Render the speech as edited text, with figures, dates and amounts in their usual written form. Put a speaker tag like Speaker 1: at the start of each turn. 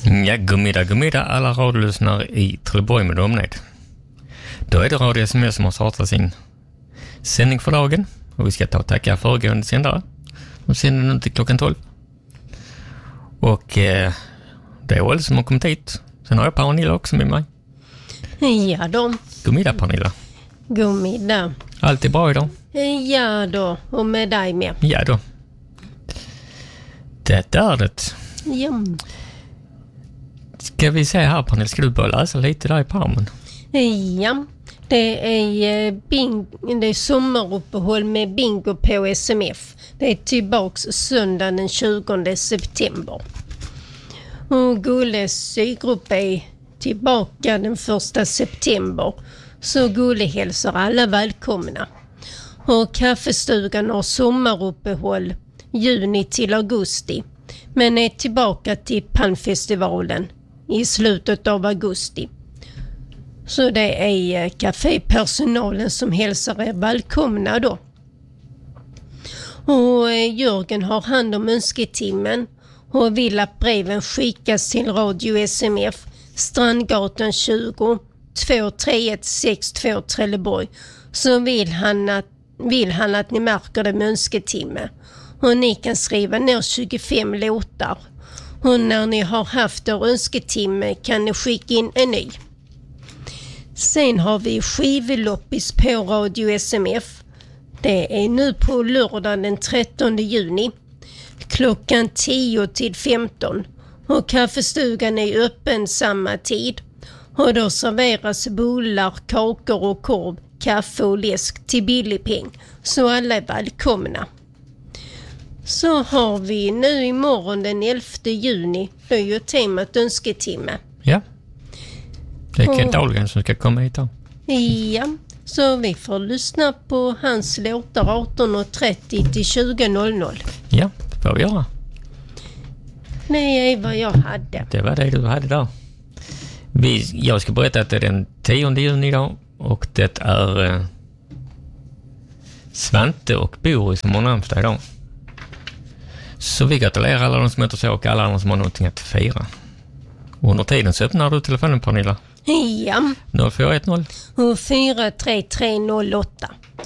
Speaker 1: Ja, godmiddag alla radiolyssnare i Trelleborg med omnejd. Då är det Radio SMS som har startat sin sändning för dagen. Och vi ska ta och tacka föregående sändare. De sänder nu till klockan 12. Och det är Olle som har kommit hit. Sen har jag Pernilla också med mig.
Speaker 2: Ja då.
Speaker 1: Godmiddag Pernilla.
Speaker 2: Godmiddag.
Speaker 1: Allt är bra idag?
Speaker 2: Ja då, och med dig med.
Speaker 1: Ja då. Det är det.
Speaker 2: Ja.
Speaker 1: Ska vi se här Pernilla, ska du börja läsa lite där i pärmen?
Speaker 2: Ja, det är sommaruppehåll med bingo på SMF. Det är tillbaks söndagen den 20 september. Och Gulles sygrupp är tillbaka den 1 september. Så Gulle hälsar alla välkomna. Och kaffestugan har sommaruppehåll juni till augusti. Men är tillbaka till Pannfestivalen i slutet av augusti. Så det är kafépersonalen som hälsar er välkomna då. Och Jörgen har hand om önsketimmen och vill att breven skickas till Radio SMF, Strandgatan 20 23162 Trelleborg. Så vill han att ni märker det med önsketimme. Och ni kan skriva ner 25 låtar. Och när ni har haft er önsketimme kan ni skicka in en ny. Sen har vi skiveloppis på Radio SMF. Det är nu på lördag den 13 juni. Klockan 10 till 15. Och kaffestugan är öppen samma tid. Och då serveras bullar, kakor och korv, kaffe och läsk till billig peng. Så alla är välkomna. Så har vi nu imorgon den 11 juni. Då är ju temat önsketimme.
Speaker 1: Ja. Det är Kent Ahlgren som ska komma hit då.
Speaker 2: Ja, så vi får lyssna på hans låtar 18.30 till 20.00.
Speaker 1: Ja, det får vi göra.
Speaker 2: Det är vad jag hade.
Speaker 1: Det var det du hade där. Jag ska berätta att det är den 10 juni idag. Och det är Svante och Boris som har namnsdag idag. Så vi gratulerar alla de som heter så och alla andra som har någonting att fira. Och under tiden så öppnar du telefonen Pernilla.
Speaker 2: Ja.
Speaker 1: 0410
Speaker 2: och 43308.